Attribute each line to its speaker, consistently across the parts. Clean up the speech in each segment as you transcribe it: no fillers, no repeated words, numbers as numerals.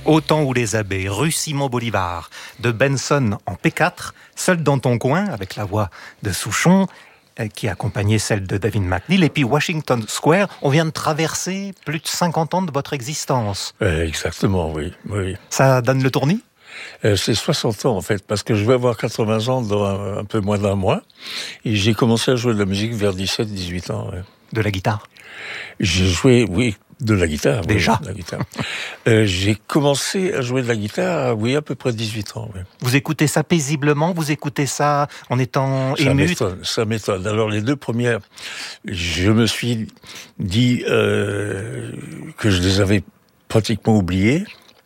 Speaker 1: Au temps où les abbés, rue Simon Bolivar, de Benson en P4, Seul dans ton coin, avec la voix de Souchon, qui accompagnait celle de David McNeil, et puis Washington Square. On vient de traverser plus de 50 ans de votre existence.
Speaker 2: Exactement, oui.
Speaker 1: Ça donne le tournis ?
Speaker 2: C'est 60 ans en fait, parce que je vais avoir 80 ans dans un peu moins d'un mois. Et j'ai commencé à jouer de la musique vers 17-18 ans. Ouais.
Speaker 1: De la guitare ?
Speaker 2: J'ai joué, oui, de la guitare.
Speaker 1: Déjà ?
Speaker 2: Oui, de la guitare. J'ai commencé à jouer de la guitare, oui, à peu près 18 ans. Oui.
Speaker 1: Vous écoutez ça paisiblement ? Vous écoutez ça en étant ému ?
Speaker 2: Ça m'étonne. Alors les deux premières, je me suis dit que je les avais pratiquement oubliées.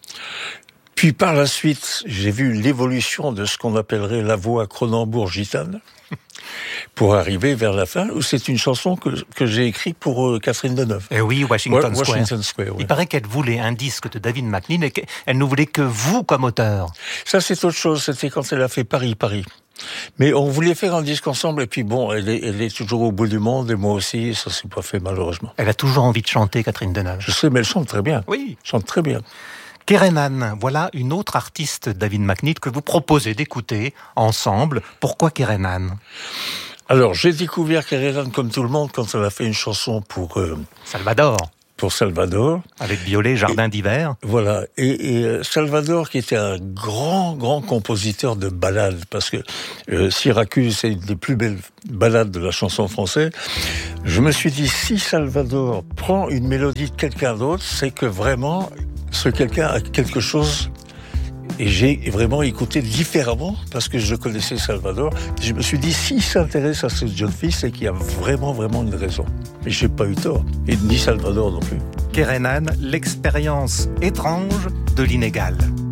Speaker 2: Puis par la suite, j'ai vu l'évolution de ce qu'on appellerait la voix Cronenbourg gitane, pour arriver vers la fin, où c'est une chanson que j'ai écrite pour Catherine Deneuve.
Speaker 1: Eh oui, Washington
Speaker 2: Square. Oui.
Speaker 1: Il paraît qu'elle voulait un disque de David McNeil et qu'elle ne voulait que vous comme auteur.
Speaker 2: Ça, c'est autre chose. C'était quand elle a fait Paris. Mais on voulait faire un disque ensemble, et puis bon, elle est toujours au bout du monde, et moi aussi, ça s'est pas fait malheureusement.
Speaker 1: Elle a toujours envie de chanter, Catherine Deneuve.
Speaker 2: Je sais, mais elle chante très bien.
Speaker 1: Oui.
Speaker 2: Chante très bien.
Speaker 1: Kerenan, voilà une autre artiste David McNeil que vous proposez d'écouter ensemble. Pourquoi Kerenan ?
Speaker 2: Alors, j'ai découvert Kerenan comme tout le monde quand elle a fait une chanson pour
Speaker 1: Salvador.
Speaker 2: Pour Salvador.
Speaker 1: Avec Violet, Jardin d'hiver.
Speaker 2: Voilà. Et Salvador, qui était un grand compositeur de ballades, parce que Syracuse, c'est une des plus belles ballades de la chanson française. Je me suis dit, si Salvador prend une mélodie de quelqu'un d'autre, c'est que vraiment, ce quelqu'un a quelque chose. Et j'ai vraiment écouté différemment, parce que je connaissais Salvador. Je me suis dit, s'il s'intéresse à ce jeune fille, c'est qu'il y a vraiment une raison. Et j'ai pas eu tort. Et ni Salvador non plus.
Speaker 1: Kerenan, l'expérience étrange de l'inégal.